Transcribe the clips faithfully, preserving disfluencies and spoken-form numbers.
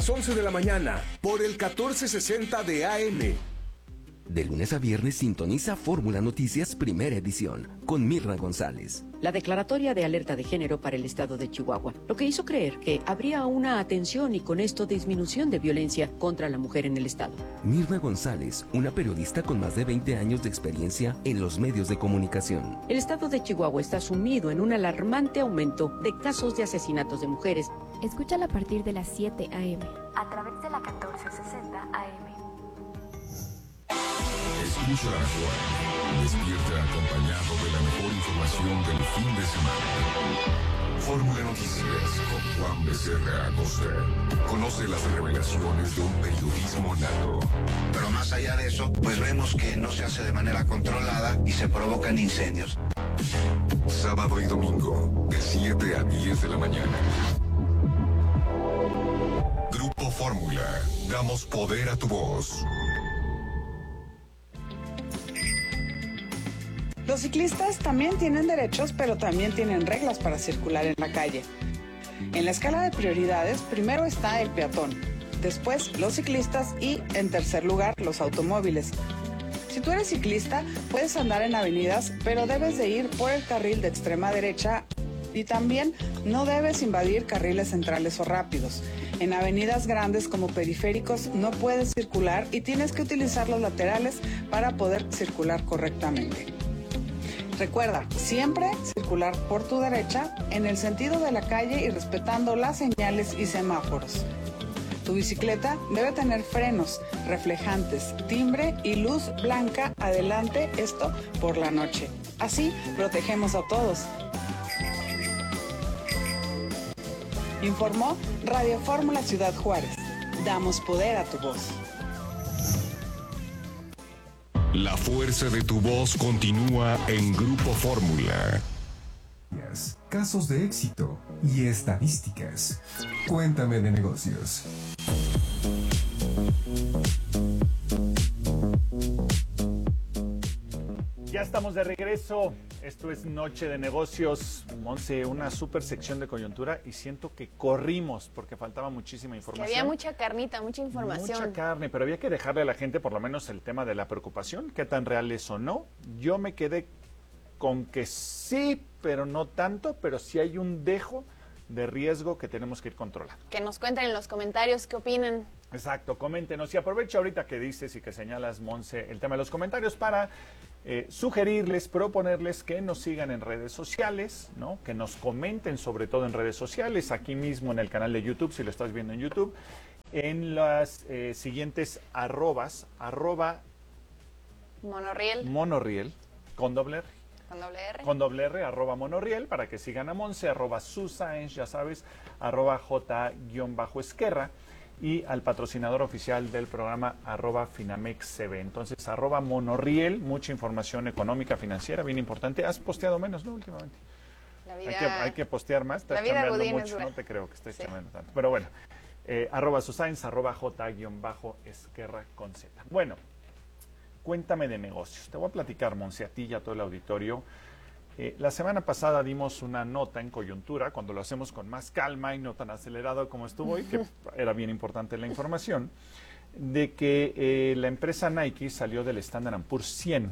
once de la mañana por el catorce sesenta de A M. De lunes a viernes sintoniza Fórmula Noticias Primera Edición con Mirna González. La declaratoria de alerta de género para el estado de Chihuahua, lo que hizo creer que habría una atención y con esto disminución de violencia contra la mujer en el estado. Mirna González, una periodista con más de veinte años de experiencia en los medios de comunicación. El estado de Chihuahua está sumido en un alarmante aumento de casos de asesinatos de mujeres. Escúchala a partir de las siete a eme a través de la catorce sesenta A M. Escucha a Juan. Despierta acompañado de la mejor información del fin de semana. Fórmula Noticias con Juan Becerra Acosta. Conoce las revelaciones de un periodismo nato. Pero más allá de eso, pues vemos que no se hace de manera controlada y se provocan incendios. Sábado y domingo, de siete a diez de la mañana. Grupo Fórmula. Damos poder a tu voz. Los ciclistas también tienen derechos, pero también tienen reglas para circular en la calle. En la escala de prioridades, primero está el peatón, después los ciclistas y, en tercer lugar, los automóviles. Si tú eres ciclista, puedes andar en avenidas, pero debes de ir por el carril de extrema derecha y también no debes invadir carriles centrales o rápidos. En avenidas grandes como periféricos no puedes circular y tienes que utilizar los laterales para poder circular correctamente. Recuerda, siempre circular por tu derecha en el sentido de la calle y respetando las señales y semáforos. Tu bicicleta debe tener frenos, reflejantes, timbre y luz blanca adelante, esto por la noche. Así protegemos a todos. Informó Radio Fórmula Ciudad Juárez. Damos poder a tu voz. La fuerza de tu voz continúa en Grupo Fórmula. Casos de éxito y estadísticas. Cuéntame de negocios. Ya estamos de regreso. Esto es Noche de Negocios. Monse, una super sección de coyuntura y siento que corrimos porque faltaba muchísima información. Que había mucha carnita, mucha información. Mucha carne, pero había que dejarle a la gente por lo menos el tema de la preocupación, qué tan real es o no. Yo me quedé con que sí, pero no tanto, pero sí hay un dejo de riesgo que tenemos que ir controlando. Que nos cuenten en los comentarios qué opinan. Exacto, coméntenos y aprovecho ahorita que dices y que señalas, Monse, el tema de los comentarios para eh, sugerirles, proponerles que nos sigan en redes sociales, ¿no? Que nos comenten sobre todo en redes sociales, aquí mismo en el canal de YouTube, si lo estás viendo en YouTube, en las eh, siguientes arrobas, arroba Monorriel. Monorriel, con doble R. Con doble R. Con doble R, arroba Monorriel, para que sigan a Monse, arroba Susaens, ya sabes, arroba J-Esquerra. Y al patrocinador oficial del programa, arroba Finamex C V. Entonces, arroba Monorriel, mucha información económica, financiera, bien importante. ¿Has posteado menos, no, últimamente? La vida... Hay que, hay que postear más, estás la vida chambeando mucho, no te creo que estés sí. chambeando tanto. Pero bueno, eh, arroba Susains, arroba J-Esquerra con Z. Bueno, cuéntame de negocios. Te voy a platicar, Monse, a ti y a todo el auditorio. Eh, la semana pasada dimos una nota en coyuntura, cuando lo hacemos con más calma y no tan acelerado como estuvo hoy, que era bien importante la información, de que eh, la empresa Nike salió del Standard and Poor's cien,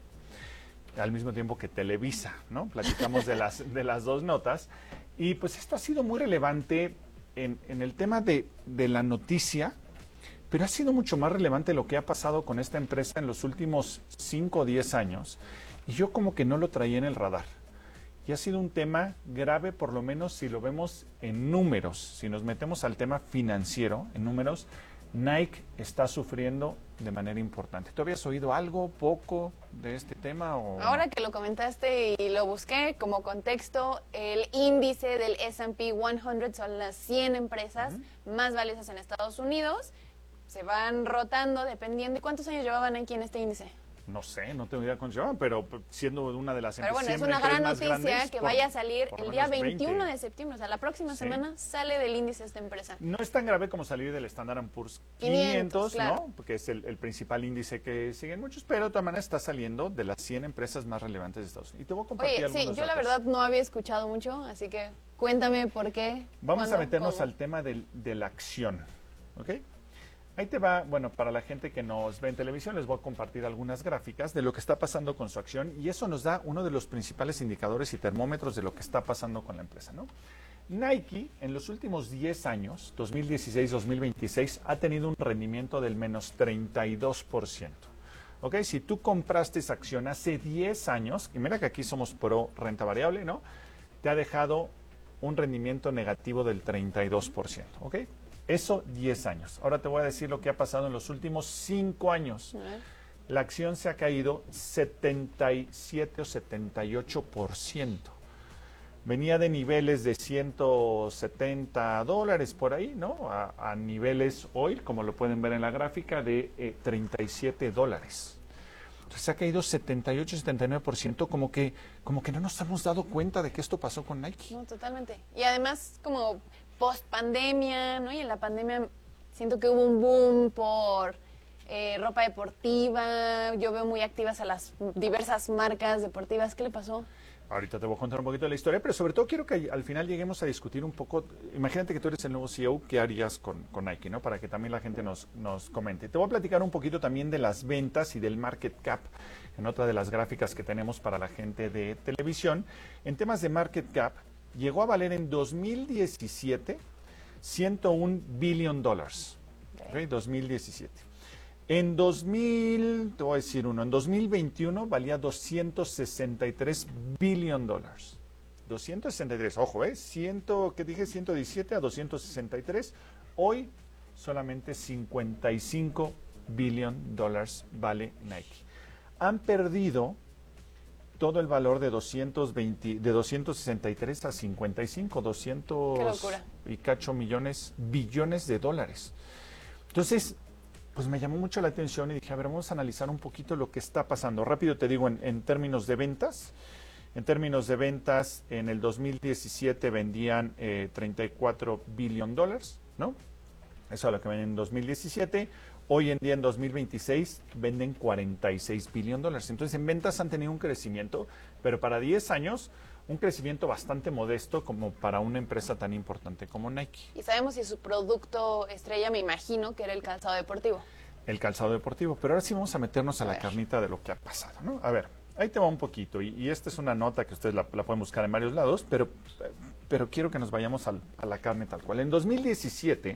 al mismo tiempo que Televisa, ¿no? Platicamos de las, de las dos notas, y pues esto ha sido muy relevante en, en el tema de, de la noticia, pero ha sido mucho más relevante lo que ha pasado con esta empresa en los últimos cinco o diez años, y yo como que no lo traía en el radar. Y ha sido un tema grave, por lo menos si lo vemos en números. Si nos metemos al tema financiero, en números, Nike está sufriendo de manera importante. ¿Tú habías oído algo, poco de este tema? O... Ahora que lo comentaste y lo busqué como contexto, el índice del ese and pe cien son las cien empresas uh-huh. más valiosas en Estados Unidos. Se van rotando dependiendo. ¿Y cuántos años llevaban Nike en este índice? No sé, no tengo idea cuánto llevan, pero siendo una de las Pero bueno, es una gran noticia que vaya a salir el día veintiuno de septiembre, o sea, la próxima sí. semana sale del índice esta empresa. No es tan grave como salir del Standard and Poor's quinientos, quinientos claro. ¿no? Porque es el, el principal índice que siguen muchos, pero de todas maneras está saliendo de las cien empresas más relevantes de Estados Unidos. Y te voy a compartir Oye, algunos sí, yo datos. la verdad no había escuchado mucho, así que cuéntame por qué. Vamos cuándo, a meternos cómo. al tema del, de la acción. ¿ok? Ahí te va, bueno, para la gente que nos ve en televisión, les voy a compartir algunas gráficas de lo que está pasando con su acción y eso nos da uno de los principales indicadores y termómetros de lo que está pasando con la empresa, ¿no? Nike, en los últimos diez años, dos mil dieciséis a dos mil veintiséis, ha tenido un rendimiento del menos treinta y dos por ciento. ¿Ok? Si tú compraste esa acción hace diez años, y mira que aquí somos pro renta variable, ¿no? Te ha dejado un rendimiento negativo del treinta y dos por ciento, ¿ok? Eso diez años. Ahora te voy a decir lo que ha pasado en los últimos cinco años. La acción se ha caído setenta y siete o setenta y ocho por ciento. Venía de niveles de ciento setenta dólares por ahí, ¿no? A, a niveles hoy, como lo pueden ver en la gráfica, de eh, treinta y siete dólares. Entonces se ha caído setenta y ocho, setenta y nueve por ciento, como que, como que no nos hemos dado cuenta de que esto pasó con Nike. No, totalmente. Y además, como post pandemia, ¿no? Y en la pandemia siento que hubo un boom por eh, ropa deportiva. Yo veo muy activas a las diversas marcas deportivas. ¿Qué le pasó? Ahorita te voy a contar un poquito de la historia, pero sobre todo quiero que al final lleguemos a discutir un poco. Imagínate que tú eres el nuevo C E O, ¿qué harías con, con Nike, ¿no? Para que también la gente nos, nos comente. Te voy a platicar un poquito también de las ventas y del market cap, en otra de las gráficas que tenemos para la gente de televisión. En temas de market cap, llegó a valer en dos mil diecisiete ciento un billion dólares. Okay. dos mil diecisiete. En dos mil, te voy a decir uno, en dos mil veintiuno valía doscientos sesenta y tres billion dólares. doscientos sesenta y tres, ojo, ¿eh? cien, ¿qué dije? ciento diecisiete a doscientos sesenta y tres. Hoy solamente cincuenta y cinco billion dólares vale Nike. Han perdido todo el valor de doscientos veinte, de doscientos sesenta y tres a cincuenta y cinco, doscientos Qué locura. Y cacho millones, billones de dólares. Entonces, pues me llamó mucho la atención y dije, a ver, vamos a analizar un poquito lo que está pasando. Rápido te digo, en, en términos de ventas, en términos de ventas, en el dos mil diecisiete vendían eh, treinta y cuatro billion dólares, ¿no? Eso es lo que ven en dos mil diecisiete. Hoy en día, en dos mil veintiséis, venden cuarenta y seis billion dólares. Entonces, en ventas han tenido un crecimiento, pero para diez años, un crecimiento bastante modesto como para una empresa tan importante como Nike. Y sabemos si su producto estrella, me imagino, que era el calzado deportivo. El calzado deportivo. Pero ahora sí vamos a meternos a, a la ver. carnita de lo que ha pasado, ¿no? A ver, ahí te va un poquito. Y, y esta es una nota que ustedes la, la pueden buscar en varios lados, pero, pero quiero que nos vayamos al, a la carne tal cual. En dos mil diecisiete...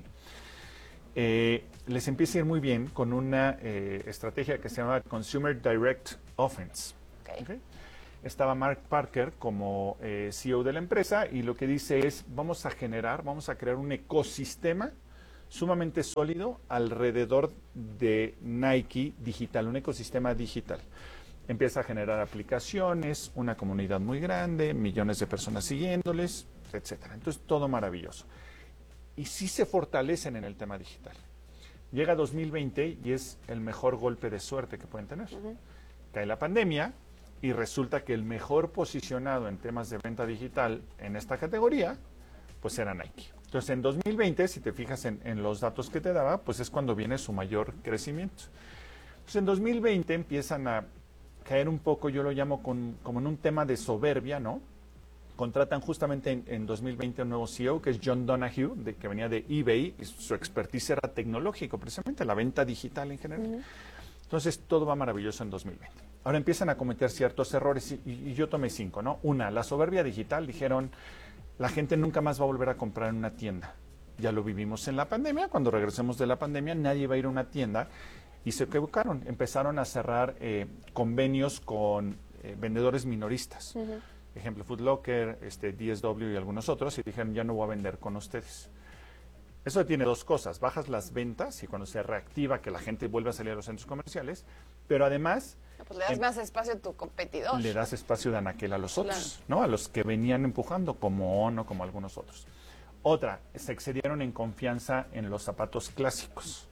Eh, les empieza a ir muy bien con una eh, estrategia que se llama Consumer Direct Offense. Okay. ¿Okay? Estaba Mark Parker como eh, C E O de la empresa y lo que dice es, vamos a generar, vamos a crear un ecosistema sumamente sólido alrededor de Nike digital, un ecosistema digital. Empieza a generar aplicaciones, una comunidad muy grande, millones de personas siguiéndoles, etcétera. Entonces, todo maravilloso. Y sí se fortalecen en el tema digital. Llega dos mil veinte y es el mejor golpe de suerte que pueden tener. Uh-huh. Cae la pandemia y resulta que el mejor posicionado en temas de venta digital en esta categoría, pues era Nike. Entonces, en dos mil veinte, si te fijas en, en los datos que te daba, pues es cuando viene su mayor crecimiento. Entonces, en dos mil veinte empiezan a caer un poco, yo lo llamo con, como en un tema de soberbia, ¿no? Contratan justamente en, en dos mil veinte un nuevo C E O, que es John Donahoe, de, que venía de eBay, y su expertise era tecnológico, precisamente la venta digital en general. Uh-huh. Entonces, todo va maravilloso en dos mil veinte. Ahora empiezan a cometer ciertos errores, y, y yo tomé cinco, ¿no? Una, la soberbia digital, dijeron, la gente nunca más va a volver a comprar en una tienda. Ya lo vivimos en la pandemia, cuando regresemos de la pandemia, nadie va a ir a una tienda, y se equivocaron. Empezaron a cerrar eh, convenios con eh, vendedores minoristas. Uh-huh. Ejemplo, Foot Locker, este, D S W y algunos otros, y dijeron, ya no voy a vender con ustedes. Eso tiene dos cosas, bajas las ventas y cuando se reactiva que la gente vuelve a salir a los centros comerciales, pero además... Pues le das en, más espacio a tu competidor. Le das espacio de anaquel a los otros, claro, ¿no? A los que venían empujando, como ONO, como algunos otros. Otra, se excedieron en confianza en los zapatos clásicos.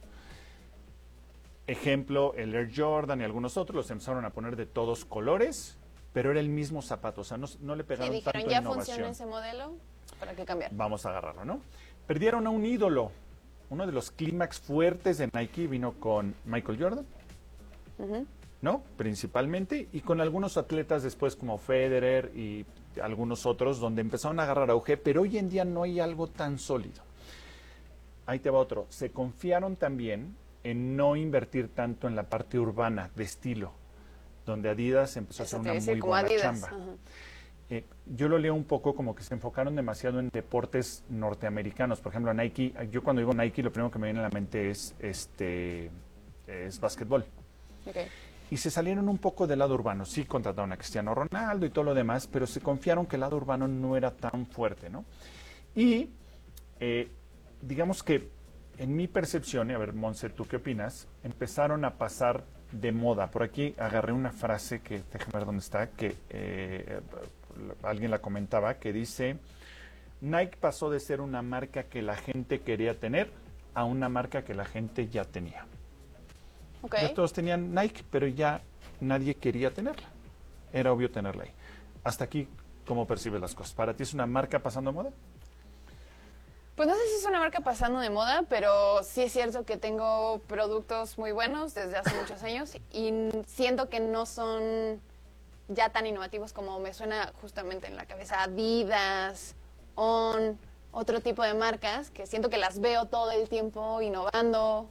Ejemplo, el Air Jordan y algunos otros los empezaron a poner de todos colores, pero era el mismo zapato, o sea, no, no le pegaron sí, dijeron, tanto ya innovación. Funciona ese modelo, ¿para qué cambiar? Vamos a agarrarlo, ¿no? Perdieron a un ídolo. Uno de los clímax fuertes de Nike vino con Michael Jordan, uh-huh, ¿no? Principalmente, y con algunos atletas después como Federer y algunos otros, donde empezaron a agarrar auge, pero hoy en día no hay algo tan sólido. ahí te va otro. Se confiaron también en no invertir tanto en la parte urbana de estilo, donde Adidas empezó Eso a te hacer una decía, muy como buena Adidas, chamba. ajá. Eh, yo lo leo un poco como que se enfocaron demasiado en deportes norteamericanos. Por ejemplo, Nike, yo cuando digo Nike, lo primero que me viene a la mente es este es básquetbol. Okay. Y se salieron un poco del lado urbano. Sí contrataron a Cristiano Ronaldo y todo lo demás, pero se confiaron que el lado urbano no era tan fuerte, ¿no? Y eh, digamos que en mi percepción, y a ver, Monse, ¿tú qué opinas? Empezaron a pasar de moda. Por aquí agarré una frase que, déjame ver dónde está, que eh, alguien la comentaba, que dice, Nike pasó de ser una marca que la gente quería tener a una marca que la gente ya tenía. Okay. Ya todos tenían Nike, pero ya nadie quería tenerla. Era obvio tenerla ahí. Hasta aquí, ¿cómo percibes las cosas? ¿Para ti es una marca pasando de moda? Pues no sé si es una marca pasando de moda, pero sí es cierto que tengo productos muy buenos desde hace muchos años y siento que no son ya tan innovativos como me suena justamente en la cabeza Adidas, On, otro tipo de marcas que siento que las veo todo el tiempo innovando.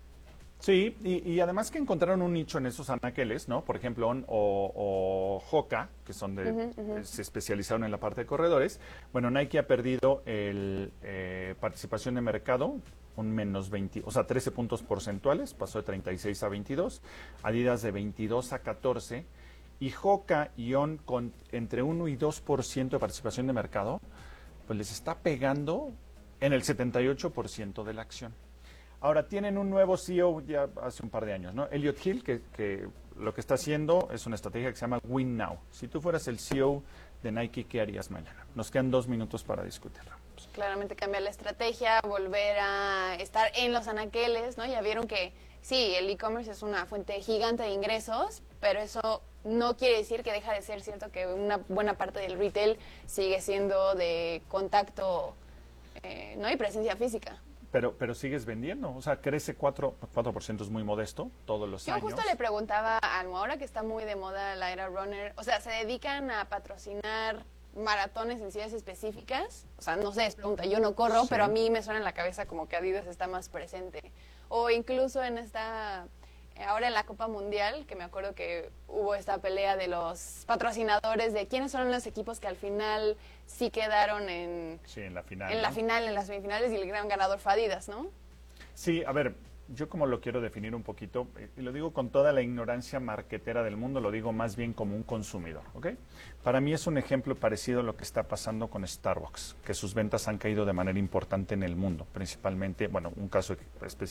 Sí, y, y además que encontraron un nicho en esos anaqueles, ¿no? Por ejemplo, On o, o Hoka, que son de, Ujú, ujú. eh, se especializaron en la parte de corredores. Bueno, Nike ha perdido el eh, participación de mercado, un menos veinte, o sea, trece puntos porcentuales, pasó de treinta y seis a veintidós, Adidas de veintidós a catorce, y Hoka y On con entre uno y dos por ciento de participación de mercado, pues les está pegando en el setenta y ocho por ciento de la acción. Ahora, tienen un nuevo C E O ya hace un par de años, ¿no? Elliot Hill, que, que lo que está haciendo es una estrategia que se llama Win Now. Si tú fueras el C E O de Nike, ¿qué harías mañana? Nos quedan dos minutos para discutirlo. Pues claramente cambiar la estrategia, volver a estar en los anaqueles, ¿no? Ya vieron que sí, el e-commerce es una fuente gigante de ingresos, pero eso no quiere decir que deja de ser cierto que una buena parte del retail sigue siendo de contacto, eh, ¿no? Y presencia física. Pero, pero sigues vendiendo, o sea, crece cuatro por ciento, es muy modesto todos los Yo años. justo le preguntaba a Almo, ahora que está muy de moda la era runner, o sea, ¿se dedican a patrocinar maratones en ciudades específicas? O sea, no sé, es pregunta, yo no corro, Sí. pero a mí me suena en la cabeza como que Adidas está más presente. O incluso en esta, ahora en la Copa Mundial, que me acuerdo que hubo esta pelea de los patrocinadores, de quiénes son los equipos que al final sí quedaron en, Sí, en la final. en ¿no? la final, en las semifinales, y el gran ganador fue Adidas, ¿no? Sí, a ver, yo como lo quiero definir un poquito, eh, y lo digo con toda la ignorancia marquetera del mundo, lo digo más bien como un consumidor, ¿ok? Para mí es un ejemplo parecido a lo que está pasando con Starbucks, que sus ventas han caído de manera importante en el mundo, principalmente, bueno, un caso específico